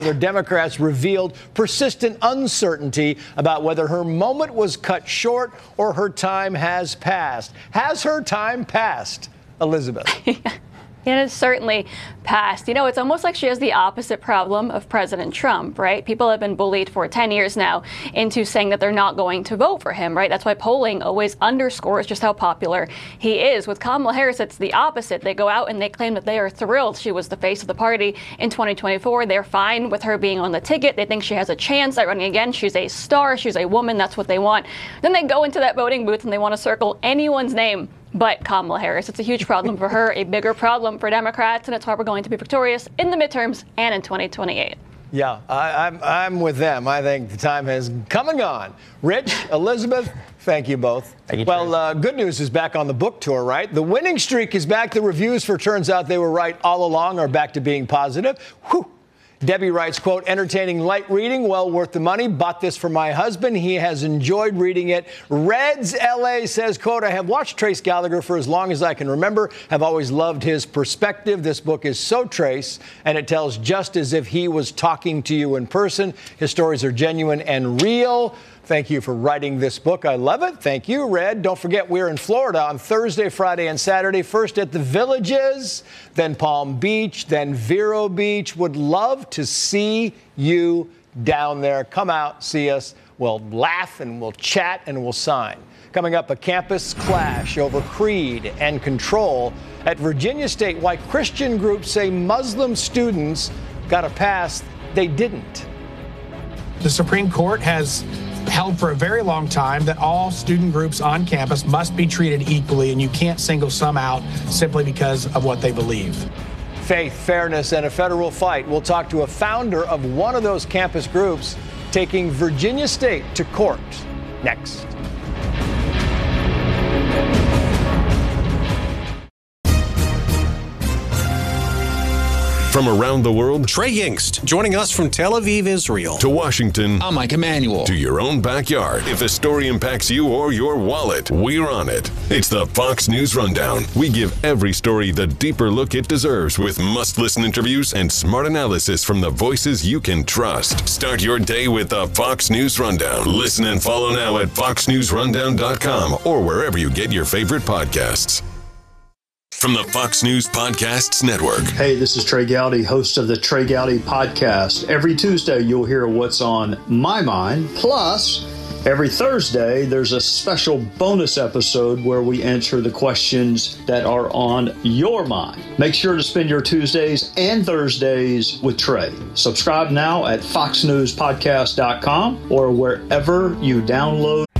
The Democrats revealed persistent uncertainty about whether her moment was cut short or her time has passed. Has her time passed, Elizabeth? It has certainly passed. You know, it's almost like she has the opposite problem of President Trump, right? People have been bullied for 10 years now into saying that they're not going to vote for him, right? That's why polling always underscores just how popular he is. With Kamala Harris, it's the opposite. They go out and they claim that they are thrilled she was the face of the party in 2024. They're fine with her being on the ticket. They think she has a chance at running again. She's a star. She's a woman. That's what they want. Then they go into that voting booth and they want to circle anyone's name but Kamala Harris. It's a huge problem for her, a bigger problem for Democrats, and it's why we're going to be victorious in the midterms and in 2028. Yeah, I'm with them. I think the time has come and gone. Rich, Elizabeth, thank you both. Thank you, well, good news is back on the book tour, right? The winning streak is back. The reviews for Turns Out They Were Right All Along are back to being positive. Whew. Debbie writes, quote, entertaining, light reading, well worth the money. Bought this for my husband. He has enjoyed reading it. Reds LA says, quote, I have watched Trace Gallagher for as long as I can remember. Have always loved his perspective. This book is so Trace, and it tells just as if he was talking to you in person. His stories are genuine and real. Thank you for writing this book. I love it. Thank you, Red. Don't forget, we're in Florida on Thursday, Friday, and Saturday. First at the Villages, then Palm Beach, then Vero Beach. Would love to see you down there. Come out, see us. We'll laugh and we'll chat and we'll sign. Coming up, a campus clash over creed and control at Virginia State. Why Christian groups say Muslim students got a pass they didn't. The Supreme Court has held for a very long time that all student groups on campus must be treated equally, and you can't single some out simply because of what they believe. Faith, fairness, and a federal fight. We'll talk to a founder of one of those campus groups taking Virginia State to court next. From around the world, Trey Yingst, joining us from Tel Aviv, Israel. To Washington, I'm Mike Emanuel. To your own backyard. If the story impacts you or your wallet, we're on it. It's the Fox News Rundown. We give every story the deeper look it deserves with must-listen interviews and smart analysis from the voices you can trust. Start your day with the Fox News Rundown. Listen and follow now at foxnewsrundown.com or wherever you get your favorite podcasts. From the Fox News Podcasts Network. Hey, this is Trey Gowdy, host of the Trey Gowdy Podcast. Every Tuesday, you'll hear what's on my mind. Plus, every Thursday, there's a special bonus episode where we answer the questions that are on your mind. Make sure to spend your Tuesdays and Thursdays with Trey. Subscribe now at foxnewspodcast.com or wherever you download